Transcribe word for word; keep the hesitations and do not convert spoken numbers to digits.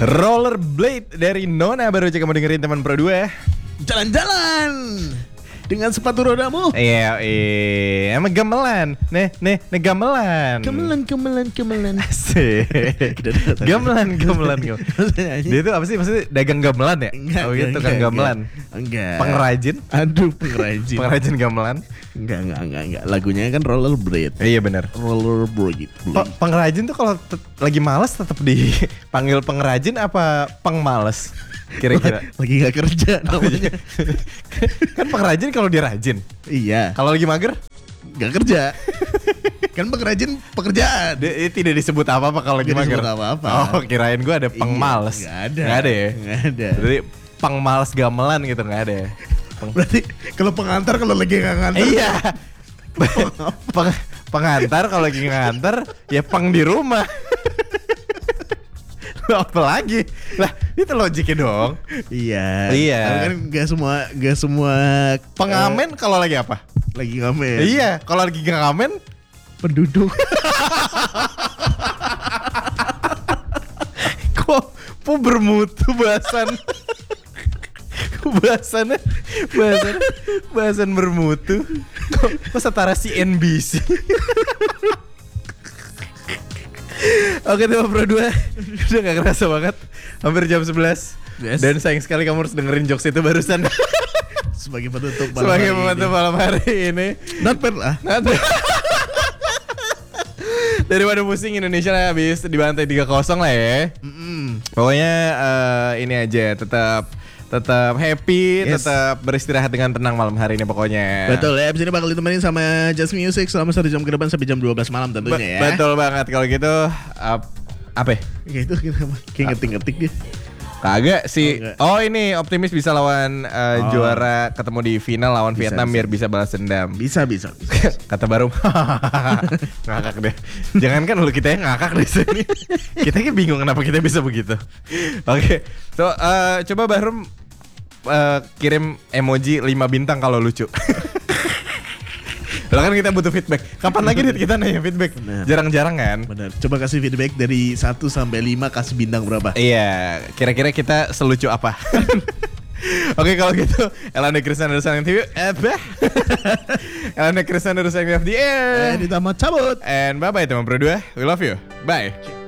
Rollerblade dari Nona baru aja kamu dengerin teman Pro dua. Jalan-jalan dengan sepatu rodamu. Iya, iya, emang gamelan. Nih, nih, nih gamelan. Gamelan, gamelan, gamelan. Asik. Gamelan, gamelan. Dia itu apa sih maksudnya dagang gamelan ya? Enggak, oh gitu, enggak, tukang enggak, gamelan. Enggak. Pengrajin. Aduh, pengrajin. Pengrajin gamelan. Enggak, enggak, enggak, enggak. Lagunya kan Rollerblade. Eh, iya benar. Rollerblade. Pe- pengrajin tuh kalau te- lagi malas tetap dipanggil pengrajin apa pengmales? Kira-kira Lagi gak kerja namanya. kan pengrajin kalau dia rajin. Iya. Kalau lagi mager Gak kerja. Kan pengrajin pekerjaan. dia, dia tidak disebut apa-apa kalau lagi Nggak mager. disebut apa-apa. Oh, kirain gue ada pengmales. Iya, nggak ada. Nggak ada ya? Nggak ada. Jadi pengmales gamelan gitu nggak ada ya? Peng- Berarti kalau pengantar kalau lagi gak ngantar. iya. Peng- pengantar kalau lagi ngantar ya peng di rumah. Loh, apa lagi? Lah, itu logiknya dong. Iya. Iya. Tapi kan gak semua gak semua Pengamen kalau lagi apa? eh, lagi ngamen. Iya, kalau lagi nggak ngamen Penduduk. kok kok bermutu bahasan. Bahasannya bahasan bahasan bermutu. Kok, kok setara C N B C? Oke, Tema Pro dua udah gak kerasa banget. Hampir jam sebelas. Yes. Dan sayang sekali kamu harus dengerin jokes itu barusan. Sebagai penutup malam Sebagai hari penutup ini. malam hari ini. Not bad lah. Nanti daripada pusing Indonesia lah habis dibantai tiga kosong lah ya. Mm-mm. Pokoknya eh, ini aja tetap tetap happy, Yes. tetap beristirahat dengan tenang malam hari ini pokoknya. Betul ya, abis ini bakal ditemenin sama Just Music selama satu jam ke depan sampai jam dua belas malam Be- tentunya ya. Betul banget kalau gitu. ap- apa? ya? Kayak itu kenapa? Kayak ngetik-ngetik dia. Kagak sih. Oh, enggak. Oh, ini optimis bisa lawan eh, Oh. juara ketemu di final lawan Bisa, Vietnam bisa. biar bisa balas dendam. Bisa, bisa. bisa. Kata baru ngakak deh. Jangankan lu kita yang ngakak di sini. Kita kayak bingung kenapa kita bisa begitu. Oke. So, eh, coba Bahrum eh, kirim emoji lima bintang kalau lucu. Lah kan kita butuh feedback. Kapan lagi Dit kita nanya feedback? Benar. Jarang-jarang kan? Benar. Coba kasih feedback dari satu sampai lima, kasih bintang berapa? Iya, kira-kira kita selucu apa? Oke kalau gitu, Elanda Krisna dari Sayang T V, eh, bah. Elanda Krisna dari Sayang T V di Eh, air. ditambah cabut. And bye bye teman Pro dua, we love you, bye.